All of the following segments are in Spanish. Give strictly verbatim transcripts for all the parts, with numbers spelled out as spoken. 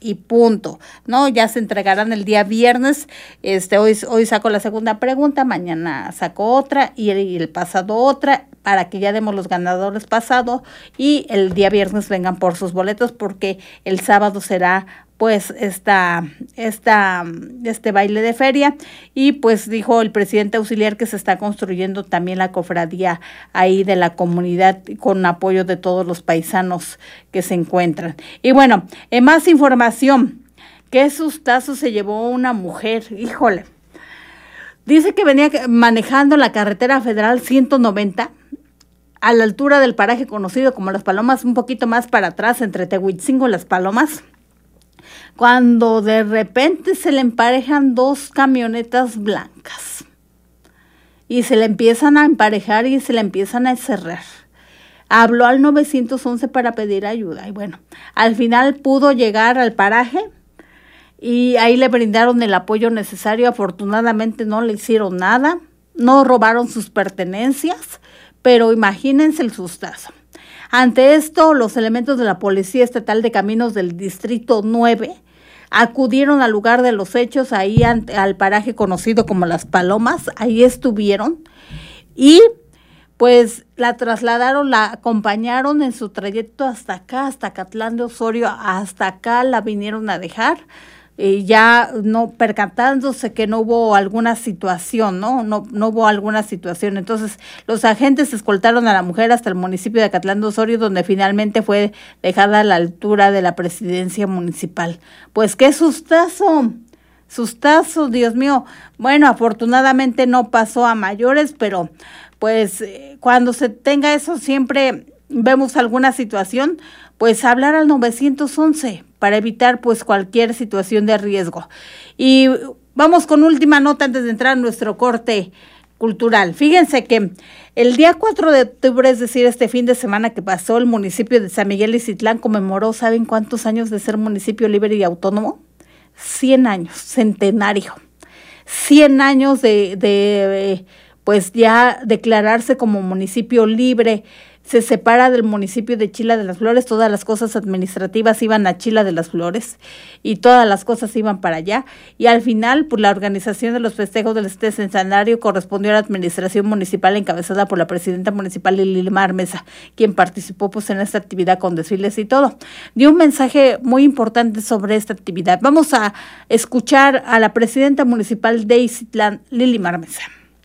y punto, ¿no? Ya se entregarán el día viernes, este, hoy, hoy saco la segunda pregunta, mañana saco otra y el, y el pasado otra, para que ya demos los ganadores pasados y el día viernes vengan por sus boletos, porque el sábado será pues esta, esta, este baile de feria, y pues dijo el presidente auxiliar que se está construyendo también la cofradía ahí de la comunidad con apoyo de todos los paisanos que se encuentran. Y bueno, en más información, ¿qué sustazo se llevó una mujer? Híjole, dice que venía manejando la carretera federal ciento noventa a la altura del paraje conocido como Las Palomas, un poquito más para atrás, entre Tehuitzingo y Las Palomas, cuando de repente se le emparejan dos camionetas blancas y se le empiezan a emparejar y se le empiezan a cerrar. Habló al nueve once para pedir ayuda y bueno, al final pudo llegar al paraje y ahí le brindaron el apoyo necesario. Afortunadamente no le hicieron nada, no robaron sus pertenencias, pero imagínense el sustazo. Ante esto, los elementos de la Policía Estatal de Caminos del Distrito nueve acudieron al lugar de los hechos, ahí ante, al paraje conocido como Las Palomas, ahí estuvieron y pues la trasladaron, la acompañaron en su trayecto hasta acá, hasta Catlán de Osorio, hasta acá la vinieron a dejar. Y ya no percatándose que no hubo alguna situación, ¿no? No, no hubo alguna situación. Entonces, los agentes escoltaron a la mujer hasta el municipio de Acatlán de Osorio, donde finalmente fue dejada a la altura de la presidencia municipal. Pues qué sustazo, sustazo, Dios mío. Bueno, afortunadamente no pasó a mayores, pero pues eh, cuando se tenga eso, siempre vemos alguna situación, pues hablar al nueve once para evitar pues cualquier situación de riesgo. Y vamos con última nota antes de entrar en nuestro corte cultural. Fíjense que el día cuatro de octubre, es decir, este fin de semana que pasó, el municipio de San Miguel Ixtitlán conmemoró, ¿saben cuántos años de ser municipio libre y autónomo? cien años, centenario. cien años de, de pues ya declararse como municipio libre. Se separa del municipio de Chila de las Flores, todas las cosas administrativas iban a Chila de las Flores y todas las cosas iban para allá, y al final pues la organización de los festejos del este centenario correspondió a la administración municipal encabezada por la presidenta municipal Lilimar Mesa, quien participó pues en esta actividad con desfiles y todo. Dio un mensaje muy importante sobre esta actividad. Vamos a escuchar a la presidenta municipal de Ixtitlán, Lilimar Mesa.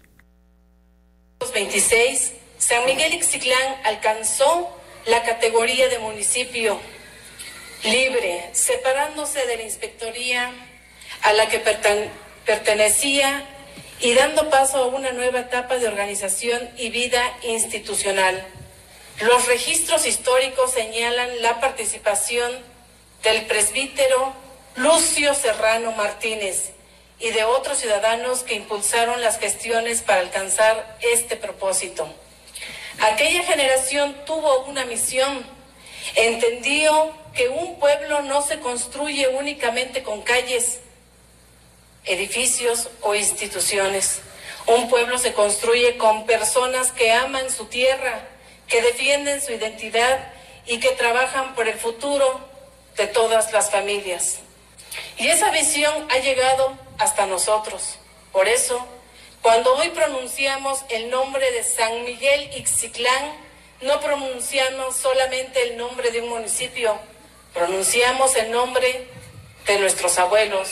veintiséis San Miguel Ixtitlán alcanzó la categoría de municipio libre, separándose de la inspectoría a la que perten- pertenecía y dando paso a una nueva etapa de organización y vida institucional. Los registros históricos señalan la participación del presbítero Lucio Serrano Martínez y de otros ciudadanos que impulsaron las gestiones para alcanzar este propósito. Aquella generación tuvo una misión, entendió que un pueblo no se construye únicamente con calles, edificios o instituciones. Un pueblo se construye con personas que aman su tierra, que defienden su identidad y que trabajan por el futuro de todas las familias. Y esa visión ha llegado hasta nosotros. Por eso, cuando hoy pronunciamos el nombre de San Miguel Ixtitlán, no pronunciamos solamente el nombre de un municipio, pronunciamos el nombre de nuestros abuelos.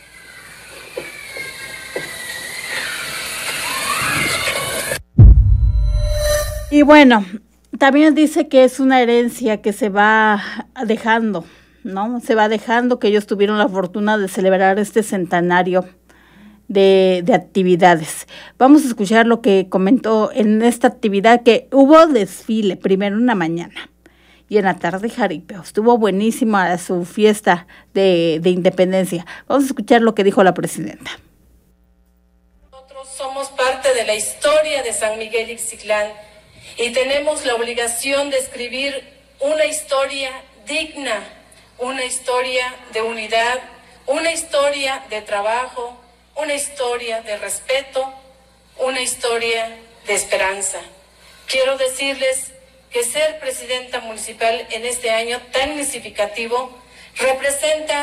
Y bueno, también dice que es una herencia que se va dejando, ¿no? Se va dejando, que ellos tuvieron la fortuna de celebrar este centenario de, de actividades. Vamos a escuchar lo que comentó en esta actividad, que hubo desfile primero en la mañana y en la tarde jaripeo. Estuvo buenísima su fiesta de, de independencia. Vamos a escuchar lo que dijo la presidenta. Nosotros somos parte de la historia de San Miguel Ixtitlán y tenemos la obligación de escribir una historia digna, una historia de unidad, una historia de trabajo, una historia de respeto, una historia de esperanza. Quiero decirles que ser presidenta municipal en este año tan significativo representa